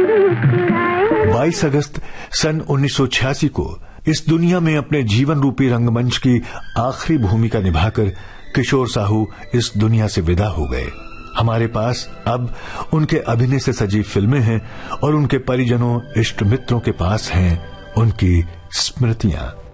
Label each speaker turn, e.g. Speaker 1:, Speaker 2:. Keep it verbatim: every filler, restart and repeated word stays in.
Speaker 1: बाईस अगस्त सन उन्नीस सौ छियासी को इस दुनिया में अपने जीवन रूपी रंगमंच की आखिरी भूमिका निभाकर किशोर साहू इस दुनिया से विदा हो गए। हमारे पास अब उनके अभिनय से सजी फिल्में हैं और उनके परिजनों, इष्ट मित्रों के पास हैं उनकी स्मृतियां।